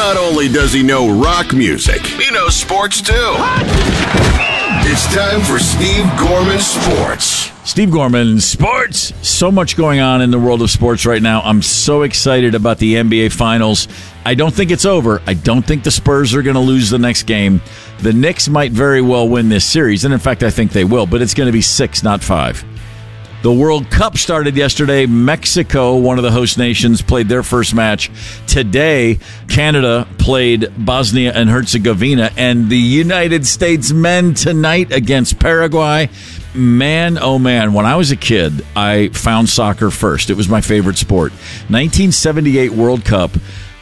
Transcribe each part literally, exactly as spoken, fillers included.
Not only does he know rock music, he knows sports too. It's time for Steve Gorman Sports. Steve Gorman Sports. So much going on in the world of sports right now. I'm so excited about the N B A Finals. I don't think it's over. I don't think the Spurs are going to lose the next game. The Knicks might very well win this series, and in fact, I think they will, but it's going to be six, not five. The World Cup started yesterday. Mexico, one of the host nations, played their first match. Today, Canada played Bosnia and Herzegovina, and the United States men tonight against Paraguay. Man, oh man, when I was a kid, I found soccer first. It was my favorite sport. nineteen seventy-eight World Cup.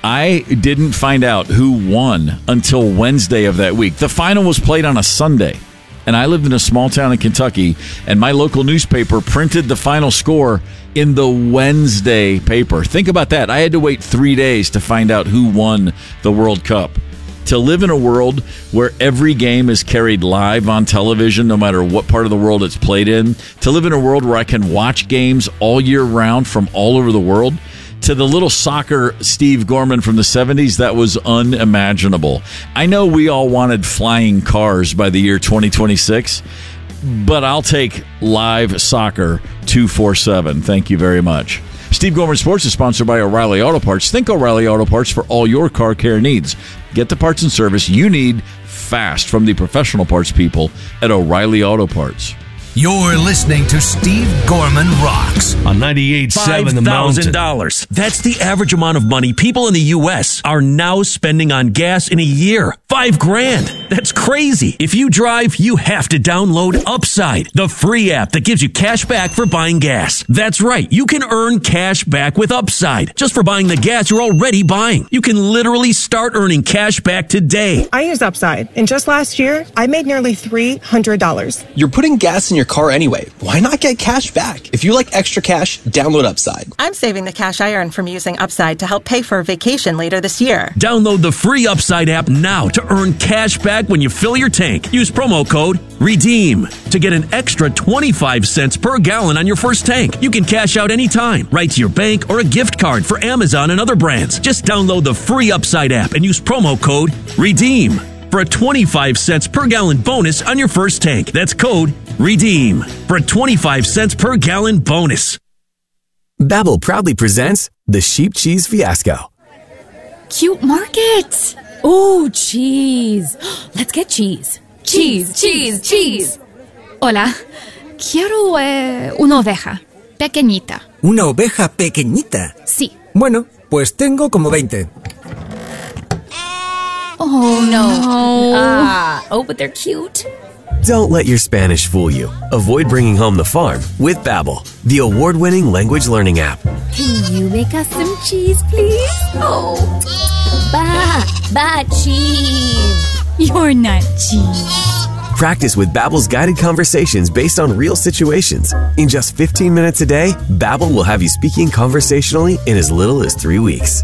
I didn't find out who won until Wednesday of that week. The final was played on a Sunday. And I lived in a small town in Kentucky, and my local newspaper printed the final score in the Wednesday paper. Think about that. I had to wait three days to find out who won the World Cup. To live in a world where every game is carried live on television, no matter what part of the world it's played in. To live in a world where I can watch games all year round from all over the world. To the little soccer Steve Gorman from the seventies, that was unimaginable. I know we all wanted flying cars by the year twenty twenty-six, but I'll take live soccer two forty-seven. Thank you very much. Steve Gorman Sports is sponsored by O'Reilly Auto Parts. Think O'Reilly Auto Parts for all your car care needs. Get the parts and service you need fast from the professional parts people at O'Reilly Auto Parts. You're listening to Steve Gorman Rocks on ninety-eight point seven The Mountain. five thousand dollars. That's the average amount of money people in the U S are now spending on gas in a year. Five grand. That's crazy. If you drive, you have to download Upside, the free app that gives you cash back for buying gas. That's right. You can earn cash back with Upside just for buying the gas you're already buying. You can literally start earning cash back today. I use Upside, and just last year, I made nearly three hundred dollars. You're putting gas in your car anyway. Why not get cash back? If you like extra cash, download Upside. I'm saving the cash I earn from using Upside to help pay for a vacation later this year. Download the free Upside app now to earn cash back when you fill your tank. Use promo code REDEEM to get an extra twenty-five cents per gallon on your first tank. You can cash out anytime, right to your bank or a gift card for Amazon and other brands. Just download the free Upside app and use promo code REDEEM for a twenty-five cents per gallon bonus on your first tank. That's code REDEEM for a twenty-five cents per gallon bonus. Babbel proudly presents the Sheep Cheese Fiasco. Cute market. Oh, cheese. Let's get cheese. Cheese, cheese, cheese. Hola. Quiero eh, una oveja. Pequeñita. ¿Una oveja pequeñita? Sí. Bueno, pues tengo como veinte. Oh, no. Ah, oh, but they're cute. Don't let your Spanish fool you. Avoid bringing home the farm with Babbel, the award-winning language learning app. Can you make us some cheese, please? Oh. Ba, ba, cheese. You're not cheese. Practice with Babbel's guided conversations based on real situations. In just fifteen minutes a day, Babbel will have you speaking conversationally in as little as three weeks.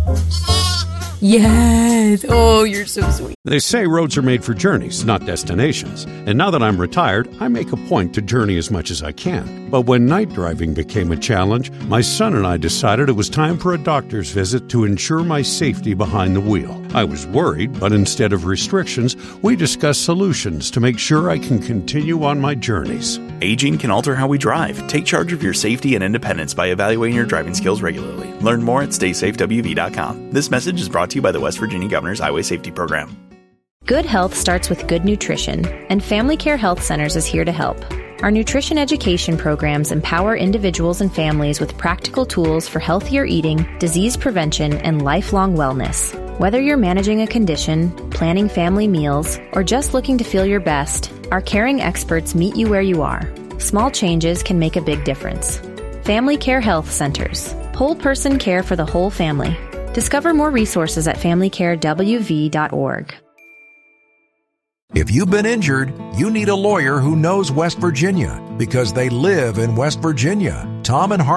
Yes. Oh, you're so sweet. They say roads are made for journeys, not destinations. And now that I'm retired, I make a point to journey as much as I can. But when night driving became a challenge, my son and I decided it was time for a doctor's visit to ensure my safety behind the wheel. I was worried, but instead of restrictions, we discussed solutions to make sure I can continue on my journeys. Aging can alter how we drive. Take charge of your safety and independence by evaluating your driving skills regularly. Learn more at stay safe w v dot com. This message is brought to you by the West Virginia Governor's Highway Safety Program. Good health starts with good nutrition, and Family Care Health Centers is here to help. Our nutrition education programs empower individuals and families with practical tools for healthier eating, disease prevention, and lifelong wellness. Whether you're managing a condition, planning family meals, or just looking to feel your best, our caring experts meet you where you are. Small changes can make a big difference. Family Care Health Centers. Whole person care for the whole family. Discover more resources at family care w v dot org. If you've been injured, you need a lawyer who knows West Virginia because they live in West Virginia. Tom and Har-